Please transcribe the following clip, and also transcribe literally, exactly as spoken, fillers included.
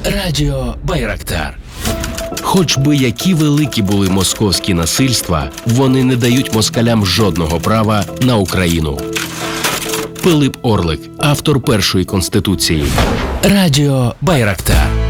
Радіо Байрактар. Хоч би які великі були московські насильства, вони не дають москалям жодного права на Україну. Пилип Орлик, автор першої Конституції. Радіо Байрактар.